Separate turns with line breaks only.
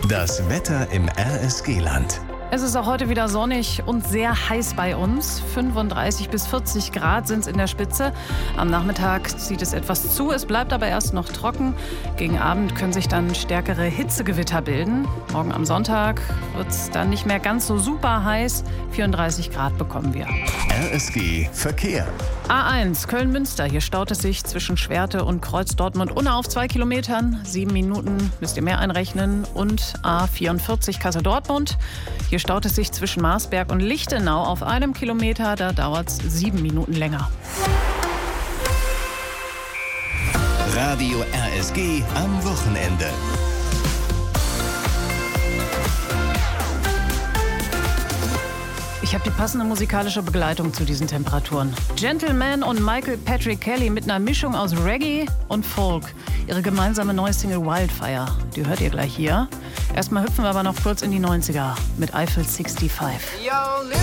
Das Wetter im RSG-Land.
Es ist auch heute wieder sonnig und sehr heiß bei uns. 35 bis 40 Grad sind es in der Spitze. Am Nachmittag zieht es etwas zu, es bleibt aber erst noch trocken. Gegen Abend können sich dann stärkere Hitzegewitter bilden. Morgen am Sonntag wird es dann nicht mehr ganz so super heiß. 34 Grad bekommen wir.
RSG Verkehr.
A1 Köln-Münster. Hier staut es sich zwischen Schwerte und Kreuz Dortmund-Unna auf 2 Kilometern. 7 Minuten müsst ihr mehr einrechnen. Und A44 Kassel-Dortmund. Hier staut es sich zwischen Marsberg und Lichtenau auf 1 Kilometer. Da dauert es 7 Minuten länger.
Radio RSG am Wochenende.
Ich habe die passende musikalische Begleitung zu diesen Temperaturen. Gentleman und Michael Patrick Kelly mit einer Mischung aus Reggae und Folk. Ihre gemeinsame neue Single Wildfire. Die hört ihr gleich hier. Erstmal hüpfen wir aber noch kurz in die 90er mit Eiffel 65.
Yo,